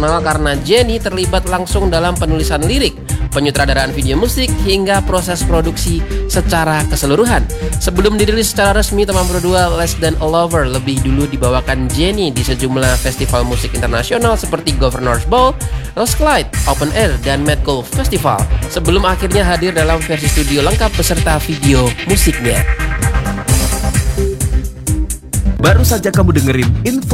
terkenal karena Jennie terlibat langsung dalam penulisan lirik, penyutradaraan video musik, hingga proses produksi secara keseluruhan. Sebelum dirilis secara resmi, Teman Berdua Less Than a Lover lebih dulu dibawakan Jennie di sejumlah festival musik internasional seperti Governor's Ball, Lost Clyde, Open Air, dan Mad Cool Festival, sebelum akhirnya hadir dalam versi studio lengkap beserta video musiknya. Baru saja kamu dengerin info